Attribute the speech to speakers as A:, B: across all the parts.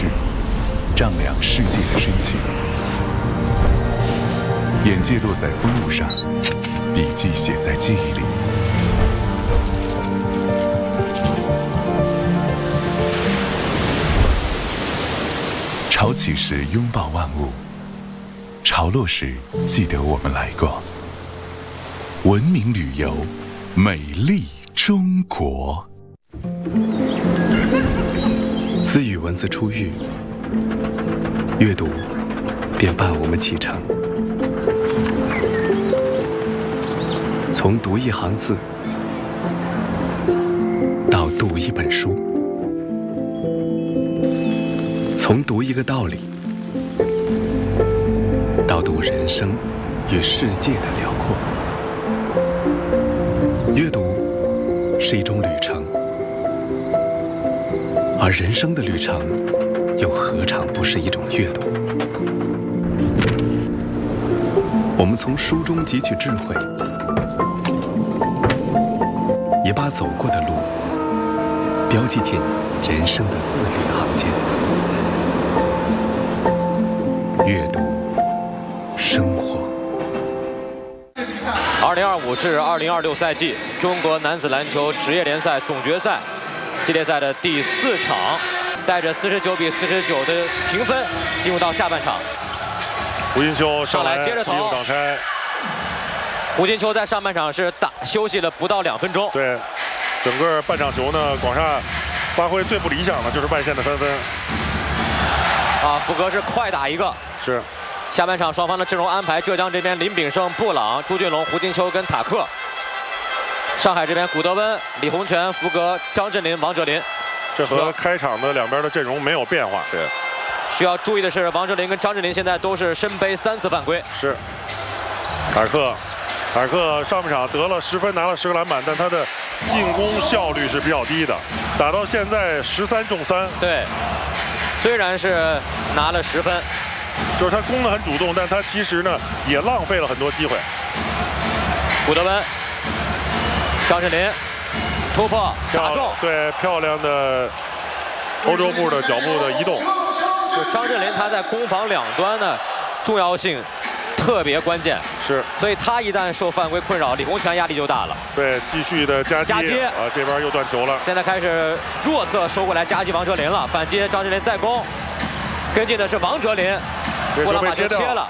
A: 句，丈量世界的深情。眼界落在风物上，笔记写在记忆里。潮起时拥抱万物，潮落时记得我们来过。文明旅游，美丽中国。
B: 自与文字初遇，阅读便伴我们启程。从读一行字，到读一本书；从读一个道理，到读人生与世界的辽阔。阅读是一种旅程，而人生的旅程又何尝不是一种阅读？我们从书中汲取智慧，也把走过的路标记进人生的字里行间。阅读生活。
C: 2025至2026赛季中国男子篮球职业联赛总决赛系列赛的第4场，带着49比49的评分进入到下半场。
D: 胡金秋
C: 上来接着投，胡金秋在上半场是休息了不到2分钟。
D: 对，整个半场球呢，广厦发挥最不理想的就是外线的3分。
C: 福格是快打一个。
D: 是。
C: 下半场双方的阵容安排，浙江这边林炳胜、布朗、朱俊龙、胡金秋跟塔克；上海这边古德温、李洪权、福格、张镇麟、王哲林。
D: 这和开场的两边的阵容没有变化。
C: 是。需要注意的是，王哲林跟张镇麟现在都是身背3次犯规。
D: 是。塔克上半场得了10分，拿了10个篮板，但他的进攻效率是比较低的，打到现在13中3。
C: 对，虽然是拿了10分。
D: 就是他攻得很主动，但他其实呢也浪费了很多机会。
C: 古德温、张镇麟突破打中，
D: 对，漂亮的欧洲步的脚步的移动。
C: 就张镇麟他在攻防两端的重要性特别关键，
D: 是，
C: 所以他一旦受犯规困扰，李洪权压力就大了。
D: 对，继续的夹击啊，这边又断球了。
C: 现在开始弱侧收过来夹击王哲林了，反击张镇麟再攻，跟进的是王哲林。布朗把球切了，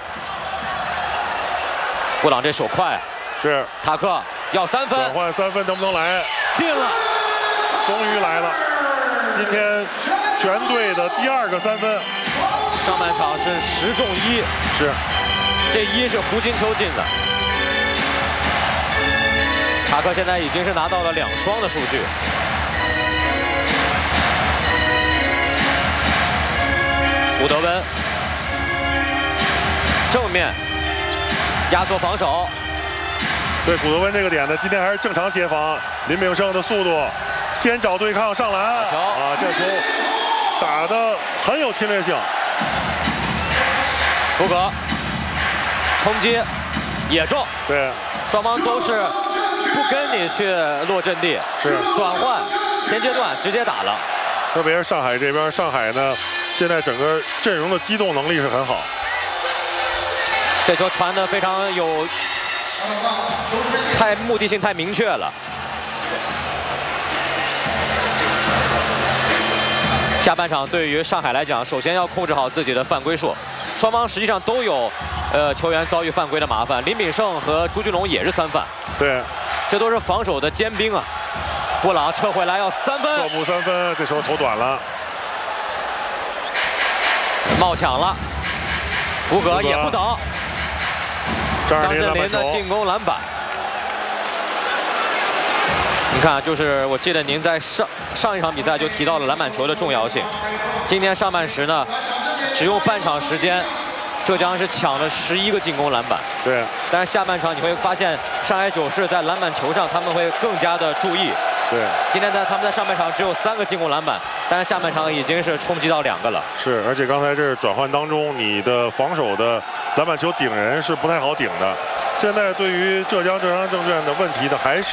C: 布朗这手快，
D: 是
C: 塔克要3分，
D: 转换3分能不能来？
C: 进了，
D: 终于来了！今天全队的第2个3分，
C: 上半场是10中1，
D: 是，
C: 这1是胡金秋进的。塔克现在已经是拿到了2双的数据。古德温。正面压缩防守，
D: 对古德温这个点呢，今天还是正常协防。林炳胜的速度，先找对抗上篮啊，这球打得很有侵略性。
C: 福格冲击也中，
D: 对，
C: 双方都是不跟你去落阵地，
D: 是
C: 转换前阶段直接打了。
D: 特别是上海这边，上海呢现在整个阵容的机动能力是很好。
C: 这球传得非常有目的性太明确了。下半场对于上海来讲，首先要控制好自己的犯规数。双方实际上都有球员遭遇犯规的麻烦，林炳胜和朱俊龙也是3犯。
D: 对，
C: 这都是防守的尖兵啊。布朗撤回来要3分，
D: 撤步3分，这球投短了，
C: 冒抢了，福格也不等。张镇麟的进攻篮板，你看，就是我记得您在上一场比赛就提到了篮板球的重要性。今天上半时呢，只用半场时间，浙江是抢了11个进攻篮板。
D: 对。
C: 但是下半场你会发现，上海九市在篮板球上他们会更加的注意。
D: 对。
C: 今天他们在上半场只有3个进攻篮板，但是下半场已经是冲击到2个了。
D: 是，而且刚才这转换当中，你的防守的篮板球顶人是不太好顶的。现在对于浙江证券的问题呢，还是